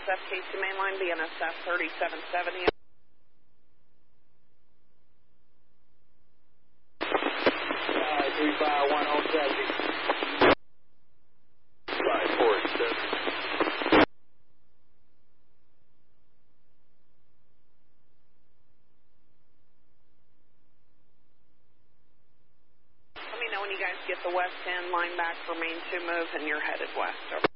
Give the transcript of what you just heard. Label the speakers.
Speaker 1: BNSF KC mainline, BNSF 3770.
Speaker 2: 351 on 70. 547.
Speaker 1: Let me know when you guys get the west end line back for main 2 move and you're headed west. Over.